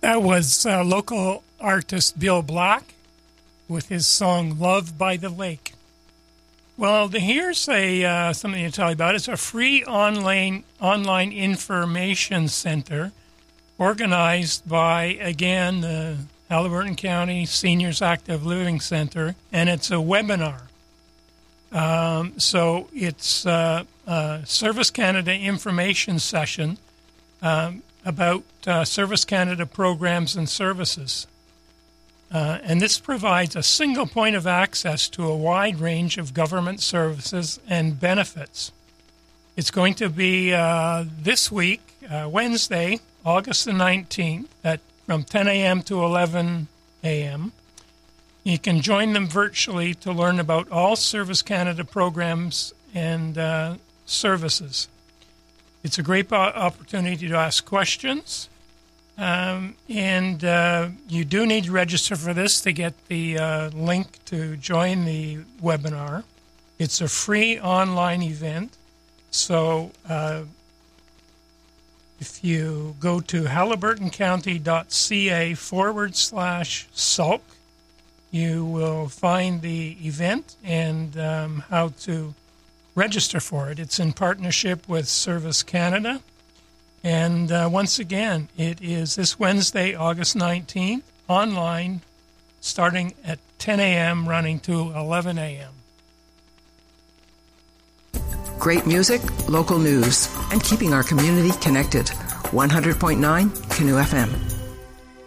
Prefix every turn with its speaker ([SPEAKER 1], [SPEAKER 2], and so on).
[SPEAKER 1] That was local artist Bill Black with his song Love by the Lake. Well, here's something to tell you about. It's a free online information center organized by, again, the Haliburton County Seniors Active Living Center, and it's a webinar. So it's a Service Canada information session about Service Canada programs and services. And this provides a single point of access to a wide range of government services and benefits. It's going to be this week, Wednesday, August the 19th, from 10 a.m. to 11 a.m. You can join them virtually to learn about all Service Canada programs and services. It's a great opportunity to ask questions, and you do need to register for this to get the link to join the webinar. It's a free online event, so if you go to haliburtoncounty.ca/SALK, you will find the event and how to register for it. It's in partnership with Service Canada. And once again, it is this Wednesday, August 19th, online, starting at 10 a.m., running to 11 a.m.
[SPEAKER 2] Great music, local news, and keeping our community connected. 100.9 Canoe FM.